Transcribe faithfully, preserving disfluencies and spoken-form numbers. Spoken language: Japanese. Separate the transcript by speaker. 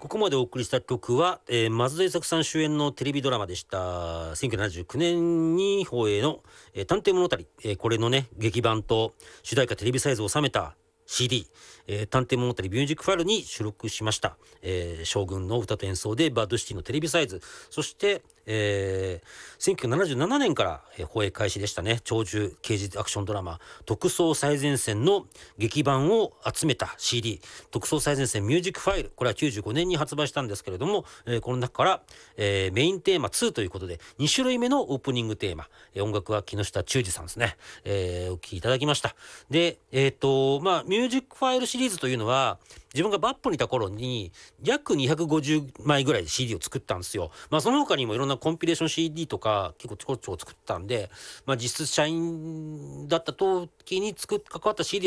Speaker 1: ここまでお送りした曲は、えー、松田優作さん主演のテレビドラマでした。せんきゅうひゃくななじゅうきゅうねんに放映の、えー、探偵物語、えー、これのね劇版と主題歌テレビサイズを収めた シーディー、えー、探偵物語ミュージックファイルに収録しました、えー、将軍の歌と演奏でバッドシティのテレビサイズ、そして、えー、せんきゅうひゃくななじゅうななねんから、えー、放映開始でしたね長寿刑事アクションドラマ特捜最前線の劇版を集めた シーディー 特捜最前線ミュージックファイル、これはきゅうじゅうごねんに発売したんですけれども、えー、この中から、えー、メインテーマツーということでに種類目のオープニングテーマ、えー、音楽は木下忠二さんですね、えー、お聴きいただきました。でえっ、ー、とまあミュージックファイルシリーズというのは自分がバップにいた頃に約にひゃくごじゅうまいぐらいで シーディー を作ったんですよ。まあその他にもいろんなコンピレーション シーディー とか結構ちょこちょこ作ったんで、まあ実質社員だった時に作っ関わった シーディー